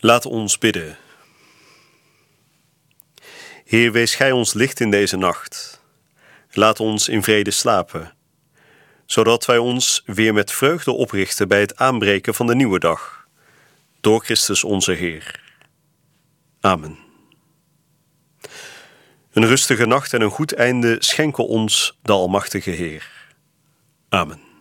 Laat ons bidden. Heer, wees gij ons licht in deze nacht. Laat ons in vrede slapen, zodat wij ons weer met vreugde oprichten bij het aanbreken van de nieuwe dag. Door Christus onze Heer. Amen. Een rustige nacht en een goed einde schenken ons de Almachtige Heer. Amen.